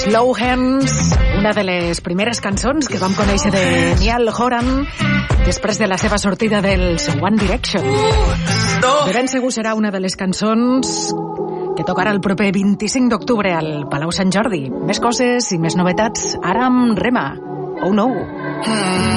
Slow Hands, una de les primeres cançons que vam conèixer de Niall Horan després de la seva sortida dels One Direction. De ben segur serà una de les cançons que tocarà el proper 25 d'octubre al Palau Sant Jordi. Més coses i més novetats ara amb Rema. Oh no!